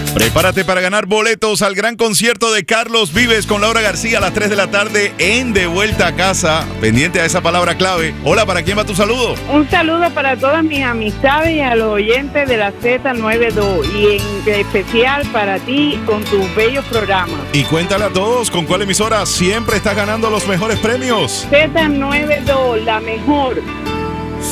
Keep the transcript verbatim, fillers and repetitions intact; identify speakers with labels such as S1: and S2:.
S1: Prepárate para ganar boletos al gran concierto de Carlos Vives con Laura García a las tres de la tarde en De Vuelta a Casa. Pendiente a esa palabra clave. Hola, ¿para quién va tu saludo?
S2: Un saludo para todas mis amistades y a los oyentes de la Z noventa y dos y en especial para ti con tus bellos programas.
S1: Y cuéntale a todos con cuál emisora siempre estás ganando los mejores premios.
S2: Z noventa y dos, la mejor.